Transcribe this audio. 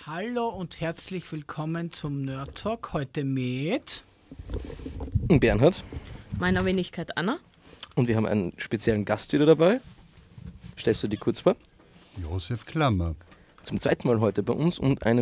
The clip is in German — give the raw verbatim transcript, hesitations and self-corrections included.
Hallo und herzlich willkommen zum Nerd Talk. Heute mit Bernhard. Meiner Wenigkeit Anna. Und wir haben einen speziellen Gast wieder dabei. Stellst du dich kurz vor? Josef Klammer. Zum zweiten Mal heute bei uns und einen